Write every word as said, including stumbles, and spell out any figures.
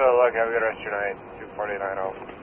for the look. Have a good rest of your night. two forty-nine oh.